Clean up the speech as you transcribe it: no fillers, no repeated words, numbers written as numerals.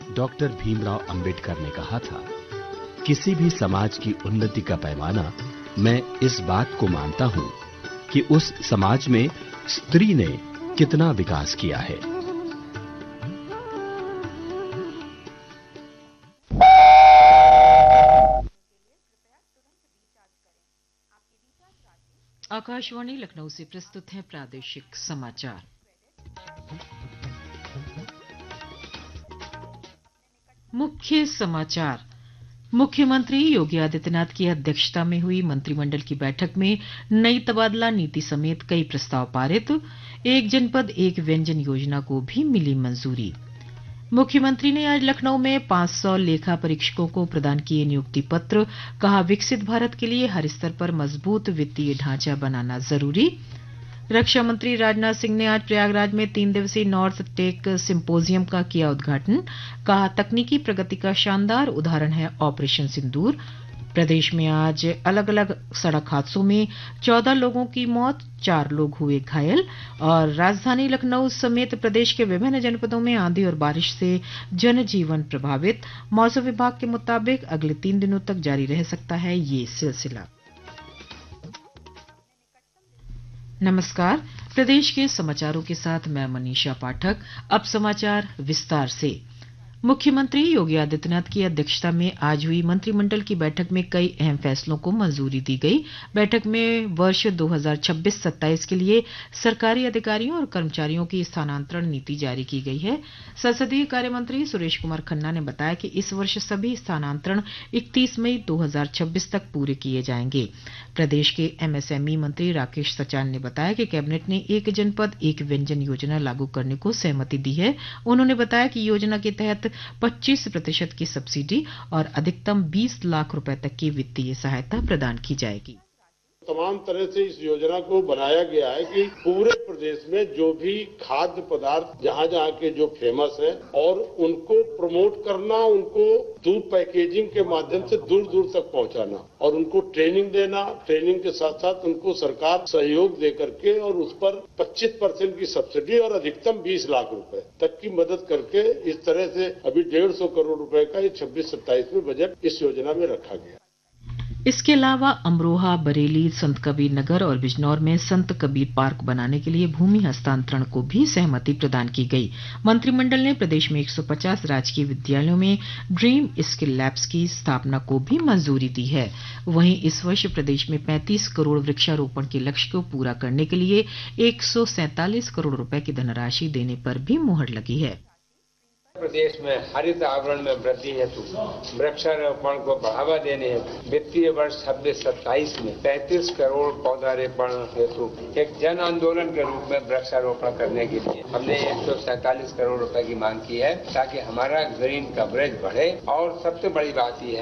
Doctor Bhimrao Ambedkar ने कहा था, किसी भी समाज की उन्नति का पैमाना मैं इस बात को मानता हूं कि उस समाज में स्त्री ने कितना विकास किया है। आकाशवाणी लखनऊ से प्रस्तुत है प्रादेशिक समाचार। मुख्य समाचार। मुख्यमंत्री योगी आदित्यनाथ की अध्यक्षता में हुई मंत्रिमंडल की बैठक में नई तबादला नीति समेत कई प्रस्ताव पारित। एक जनपद एक व्यंजन योजना को भी मिली मंजूरी। मुख्यमंत्री ने आज लखनऊ में 500 लेखा परीक्षकों को प्रदान किए नियुक्ति पत्र। कहा, विकसित भारत के लिए हर स्तर पर मजबूत वित्तीय ढांचा बनाना जरूरी। रक्षा मंत्री राजनाथ सिंह ने आज प्रयागराज में 3 दिवसीय नॉर्थ टेक सिम्पोजियम का किया उद्घाटन। कहा, तकनीकी प्रगति का शानदार उदाहरण है ऑपरेशन सिंदूर। प्रदेश में आज अलग अलग सड़क हादसों में 14 लोगों की मौत, 4 लोग हुए घायल। और राजधानी लखनऊ समेत प्रदेश के विभिन्न जनपदों में आंधी और बारिश से जनजीवन प्रभावित। मौसम विभाग के मुताबिक अगले 3 दिनों तक जारी रह सकता है ये सिलसिला। नमस्कार, प्रदेश के समाचारों के साथ मैं मनीषा पाठक। अब समाचार विस्तार से। मुख्यमंत्री योगी आदित्यनाथ की अध्यक्षता में आज हुई मंत्रिमंडल की बैठक में कई अहम फैसलों को मंजूरी दी गई। बैठक में वर्ष 2026-27 के लिए सरकारी अधिकारियों और कर्मचारियों की स्थानांतरण नीति जारी की गई है। संसदीय कार्य मंत्री सुरेश कुमार खन्ना ने बताया कि इस वर्ष सभी स्थानांतरण 31 मई 2026 तक पूरे किए जाएंगे। प्रदेश के एमएसएमई मंत्री राकेश सचान ने बताया कि कैबिनेट ने एक जनपद एक व्यंजन योजना लागू करने को सहमति दी है। उन्होंने बताया कि योजना के तहत 25% की सब्सिडी और अधिकतम 20 लाख रुपए तक की वित्तीय सहायता प्रदान की जाएगी। तमाम तरह से इस योजना को बनाया गया है कि पूरे प्रदेश में जो भी खाद्य पदार्थ जहाँ के जो फेमस है और उनको प्रमोट करना, उनको दूर पैकेजिंग के माध्यम से दूर दूर तक पहुँचाना और उनको ट्रेनिंग देना, ट्रेनिंग के साथ साथ उनको सरकार सहयोग दे करके और उस पर 25% की सब्सिडी और अधिकतम 20 लाख रुपए तक की मदद करके इस तरह से अभी 150 करोड़ रुपए का ये 26-27 में बजट इस योजना में रखा गया। इसके अलावा अमरोहा, बरेली, संत कबीर नगर और बिजनौर में संत कबीर पार्क बनाने के लिए भूमि हस्तांतरण को भी सहमति प्रदान की गई। मंत्रिमंडल ने प्रदेश में 150 राजकीय विद्यालयों में ड्रीम स्किल लैब्स की स्थापना को भी मंजूरी दी है। वहीं इस वर्ष प्रदेश में 35 करोड़ वृक्षारोपण के लक्ष्य को पूरा करने के लिए 147 करोड़ रुपए की धनराशि देने पर भी मुहर लगी है। प्रदेश में हरित आवरण में वृद्धि हेतु वृक्षारोपण को बढ़ावा देने हेतु वित्तीय वर्ष 26-27 में 35 करोड़ पौधारोपण हेतु एक जन आंदोलन के रूप में वृक्षारोपण करने के लिए हमने 147 करोड़ रुपए की मांग की है ताकि हमारा ग्रीन कवरेज बढ़े। और सबसे बड़ी बात यह है